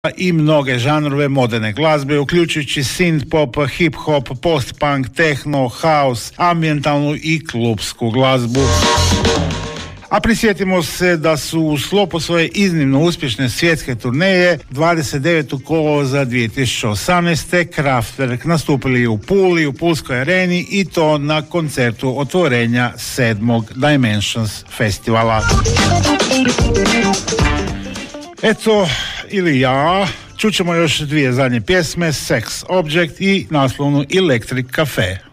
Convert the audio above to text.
i mnoge žanrove moderne glazbe, uključujući synth pop, hip hop, post-punk, techno, house, ambientalnu i klubsku glazbu. A prisjetimo se da su u sklopu svoje iznimno uspješne svjetske turneje 29. kolovoza 2018. Kraftwerk nastupili u Puli, u Pulskoj areni i to na koncertu otvorenja 7. Dimensions festivala. Eto, ili ja, čućemo još dvije zadnje pjesme, Sex Object i naslovnu Electric Cafe.